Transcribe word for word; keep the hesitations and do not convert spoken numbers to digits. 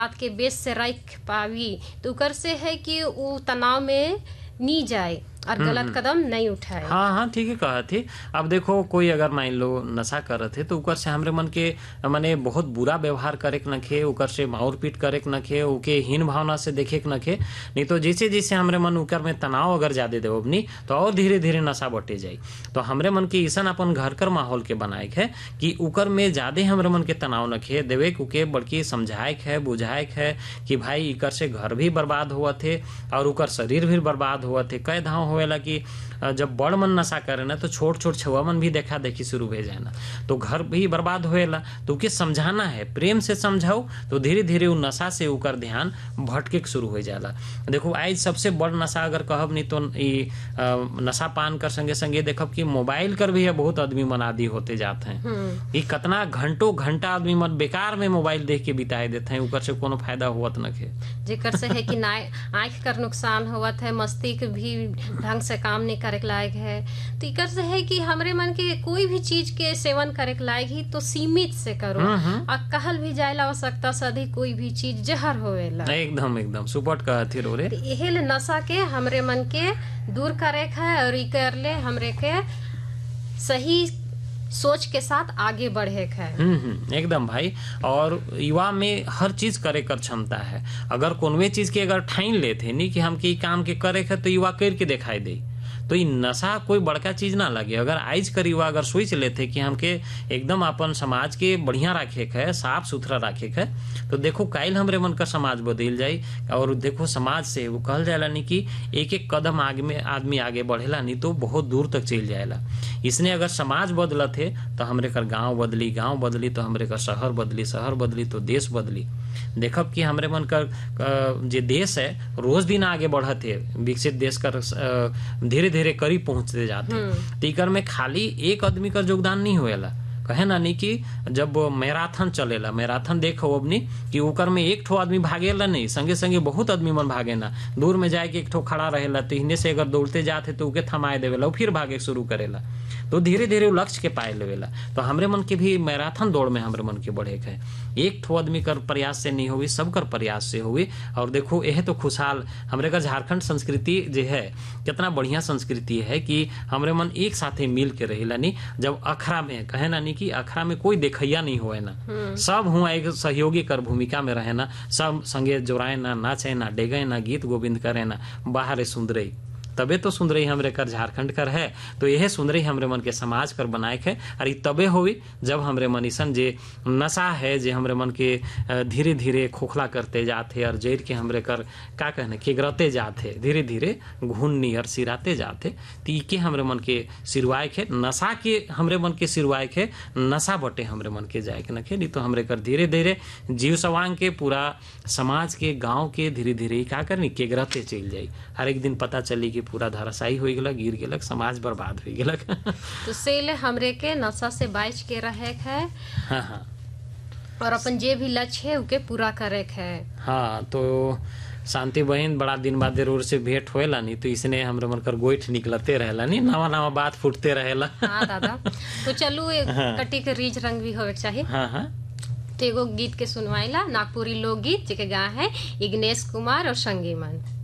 बात के बेस से रख पावी तो ओकर से है कि वो तनाव में नी जाए और हम्म गलत हम्म। कदम नहीं उठाए। हाँ हाँ ठीक है कहा थी। अब देखो कोई अगर मान लो नशा करत है तो ऊपर से हमरे मन के माने बहुत बुरा व्यवहार करे के नखे, ऊपर से मार पीट करे के नखे, ओके हीन भावना से देखे के नखे। नहीं तो जैसे जैसे हमरे मन ऊपर में तनाव अगर ज्यादा देवबनी तो और धीरे धीरे नशा बढ़ते जाई। तो हमरे मन के ऐसा अपन घर कर माहौल के बनाए है कि ऊकर में ज्यादा हमरे मन के तनाव नखे देवे के बल्कि समझाए है बुझाए है कि भाई इकर से घर भी बर्बाद हुआ थे और ऊकर शरीर भी बर्बाद हुआ थे। कई धाव होएला कि जब बड़ मन नशा करे ना तो छोट छोट छुआ मन भी देखा देखी शुरू हो जाए ना तो घर भी बर्बाद होएला। तो उके समझाना है, प्रेम से समझाओ तो धीरे धीरे उ नशा से उकर ध्यान भटके के शुरू हो जाला। देखो आज सबसे बड़ नशा अगर कहब नहीं तो ई नशा पान कर संगे संगे देखब कि मोबाइल कर भी है बहुत आदमी मन आदि होते जाते हैं। ई कितना घंटों घंटा आदमी मन बेकार में मोबाइल देख के बिताए देते हैं, उकर से कोनो फायदा हुआ न के जेकर से है कि ना आँख कर नुकसान हुआ है, मस्तिष्क भी ढंग से काम नहीं करे के लायक है। तो इकर से है कि हमरे मन के कोई भी चीज के सेवन करे के लायक ही तो सीमित से करो। और कहल भी जाएला आवश्यकता से अधिक कोई भी चीज जहर होवेला। एकदम एकदम सुपट कहती रो रे। यही ले नशा के हमरे मन के दूर करे है और इकर ले हमरे के सही सोच के साथ आगे बढ़े है। हम्म एकदम भाई। और युवा में हर चीज करे कर क्षमता है। अगर कोनवे चीज के अगर ठाइन लेते नहीं कि हम के काम के करे है तो युवा करके दिखाई दे तो ये नशा कोई बड़का चीज ना लगे। अगर आज कर युवा अगर सोच लेते कि हमके एकदम अपन समाज के बढ़िया रखे है, साफ सुथरा रखे है तो देखो काल हमरे मन का समाज बदल जाये। और देखो समाज से वो कहल जाएला नहीं कि एक एक कदम आगे में आदमी आगे बढ़ेला नहीं तो बहुत दूर तक चल जाएला। इसने अगर समाज बदलत है तो हमरे कर गांव बदली, गांव बदली तो हमरे कर शहर बदली, शहर बदली तो देश बदली। देखब कि हमरे मन कर जो देश है रोज दिन आगे बढ़त है, विकसित देश कर धीरे धीरे करीब पहुंचते जाते। तो इकर में खाली एक आदमी का योगदान नहीं होएला। कहे ना नहीं कि जब मैराथन चलेला, मैराथन देखो अब नहीं कि ओकर में एक ठो आदमी भागेला नहीं, संगे संगे बहुत आदमी मन भागे ना। दूर में जाए के एक ठो खड़ा रहेला तो इन्हें से अगर दौड़ते जाते तो उके थमाए देवेला फिर भागे शुरू करेला। तो धीरे धीरे वो लक्ष्य के पाए लेवेला। तो हमरे मन के भी मैराथन दौड़ में हमरे मन के बढ़े है। एक ठो आदमी कर प्रयास से नहीं हुई, सबकर प्रयास से हुई। और देखो यह तो खुशहाल हमरे का झारखंड संस्कृति जो है कितना बढ़िया संस्कृति है कि हमरे मन एक साथे मिल के रहेला। नहीं जब अखड़ा में कहे ना नहीं कि अखड़ा में कोई देखैया नहीं होए ना, सब हुआ एक सहयोगी कर भूमिका में रहे ना, सब संगे जोड़ाए ना, नाचे ना, डेगे ना, गीत गोविंद करे ना, बाहर सुंदरई तबे तो सुंदरई हमरे कर झारखंड कर है। तो यह सुंदरई हमरे मन के समाज कर बनाए है। और ये तबे हुई जब हमरे मन ईसन जे नशा है जे हमरे मन के धीरे धीरे खोखला करते जाते और जैर के हमरे कर का कहने खिगरते जाते, धीरे धीरे घुन नियर सिराते जाते। तो इके हमरे मन के सिरवाए है, नशा के हमरे मन के सिरवाए है, नशा बटे हमरे मन के जाए के नखे। नहीं तो हमरे कर धीरे धीरे जीव सवांग के पूरा समाज के गाँव के धीरे धीरे का करनी केगरते चल जाई। हर एक दिन पता चली कि पूरा धराशायी हो गया, गिर गया, समाज बर्बाद हो गया। तो सेले हमरे के नशा से बच के रहे है। हाँ हाँ। और अपन जे भी लक्ष्य है उके पूरा करे है। हाँ तो शांति बहन बड़ा दिन बाद जरूर से भेंट होएला नहीं तो इसने हमरे मन कर गोइठ निकलते रहेला नहीं, नवा नवा बात फूटते रहेला। हाँ दादा तो चलू हाँ। कटी के रीच रंग भी होवे चाहिए। हाँ हाँ। तो एगो गीत के सुनवाइला नागपुरी लोकगीत जेके गा है इग्नेश कुमार और संगी मन।